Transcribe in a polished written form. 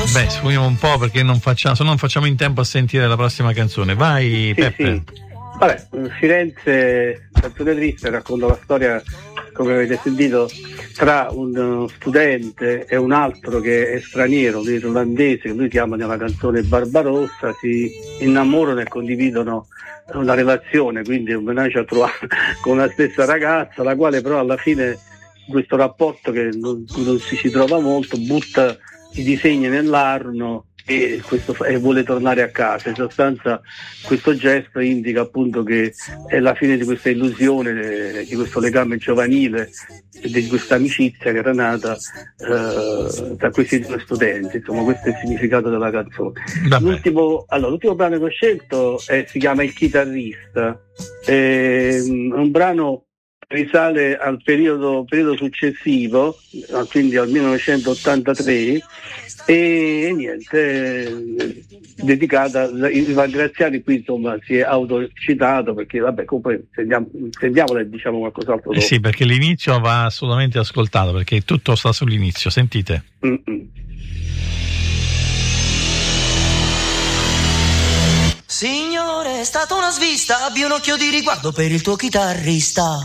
Beh, sfumiamo un po' perché se non facciamo in tempo a sentire la prossima canzone. Vai, sì, Peppe. Sì. Vabbè, Firenze, canzone triste, racconta la storia, come avete sentito, tra un studente e un altro che è straniero, un irlandese, che lui chiama nella canzone Barbarossa, si innamorano e condividono una relazione, quindi un menage à trois con la stessa ragazza, la quale però alla fine questo rapporto che non si ci trova molto, butta i disegni nell'arno e vuole tornare a casa. In sostanza questo gesto indica appunto che è la fine di questa illusione, di questo legame giovanile e di questa amicizia che era nata tra questi due studenti. Insomma, questo è il significato della canzone. L'ultimo brano che ho scelto si chiama Il chitarrista, è un brano risale al periodo successivo, quindi al 1983, e niente, dedicata Ivan Graziani. Qui insomma si è autocitato, perché vabbè, comunque sentiamola e diciamo qualcos'altro dopo. Sì, perché l'inizio va assolutamente ascoltato, perché tutto sta sull'inizio, sentite. Signore, è stata una svista, abbia un occhio di riguardo per il tuo chitarrista.